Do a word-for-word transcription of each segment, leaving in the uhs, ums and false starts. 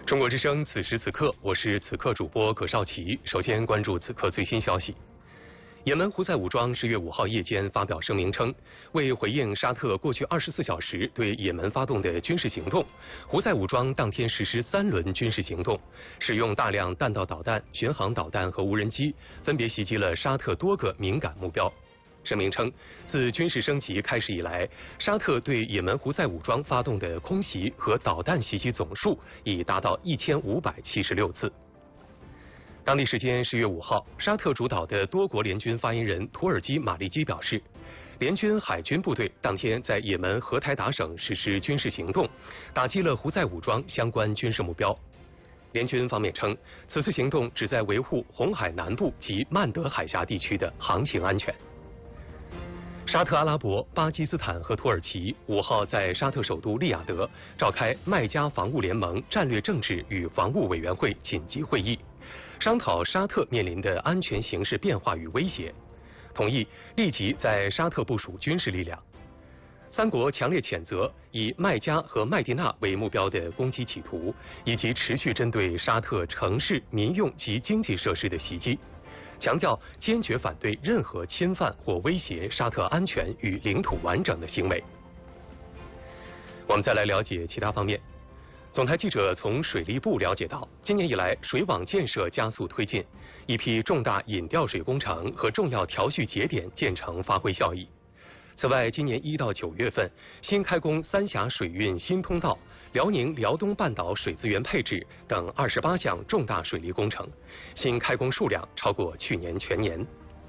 中国之声，此时此刻，我是此刻主播葛绍奇。首先关注此刻最新消息。也门胡塞武装十月五号夜间发表声明称，为回应沙特过去二十四小时对也门发动的军事行动，胡塞武装当天实施三轮军事行动，使用大量弹道导弹、巡航导弹和无人机，分别袭击了沙特多个敏感目标。声明称，自军事升级开始以来，沙特对也门胡塞武装发动的空袭和导弹袭击总数已达到一千五百七十六次。当地时间十月五号，沙特主导的多国联军发言人土耳其马利基表示，联军海军部队当天在也门荷台达省实施军事行动，打击了胡塞武装相关军事目标。联军方面称，此次行动旨在维护红海南部及曼德海峡地区的航行安全。沙特阿拉伯、巴基斯坦和土耳其五号在沙特首都利雅得召开麦加防务联盟战略政治与防务委员会紧急会议，商讨沙特面临的安全形势变化与威胁，同意立即在沙特部署军事力量。三国强烈谴责以麦加和麦地那为目标的攻击企图，以及持续针对沙特城市、民用及经济设施的袭击，强调坚决反对任何侵犯或威胁沙特安全与领土完整的行为。我们再来了解其他方面。总台记者从水利部了解到，今年以来水网建设加速推进，一批重大引调水工程和重要调蓄节点建成发挥效益。此外，今年一到九月份新开工三峡水运新通道、辽宁辽东半岛水资源配置等二十八项重大水利工程，新开工数量超过去年全年。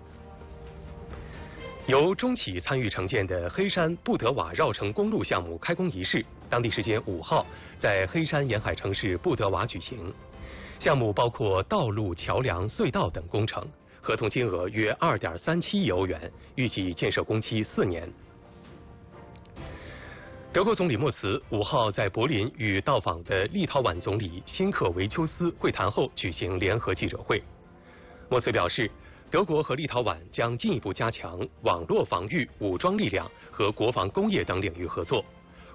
由中企参与承建的黑山布德瓦绕城公路项目开工仪式，当地时间五号在黑山沿海城市布德瓦举行。项目包括道路、桥梁、隧道等工程，合同金额约二点三七亿欧元，预计建设工期四年。德国总理默茨五号在柏林与到访的立陶宛总理辛克维丘斯会谈后举行联合记者会。默茨表示，德国和立陶宛将进一步加强网络防御、武装力量和国防工业等领域合作，